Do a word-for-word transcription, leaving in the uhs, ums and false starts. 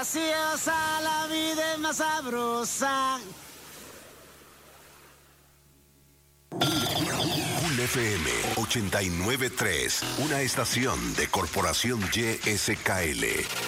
graciosa, la vida es más sabrosa. Cool F M ochenta y nueve punto tres, una estación de Corporación Y S K L.